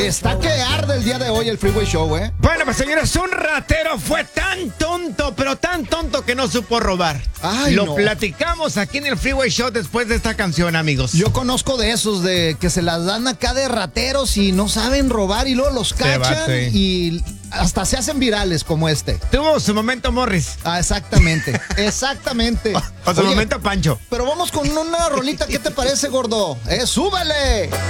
Está que arde el día de hoy el Freeway Show, ¿eh? Bueno, pues señores, un ratero fue tan tonto, pero tan tonto que no supo robar. Ay, Lo no. platicamos aquí en el Freeway Show después de esta canción, amigos. Yo conozco de esos, de que se las dan acá de rateros y no saben robar y luego los cachan y hasta se hacen virales como este. Tuvo su momento Morris. Ah, exactamente, exactamente. O su Oye, momento Pancho. pero vamos con una rolita, ¿qué te parece, gordo? ¡Súbele!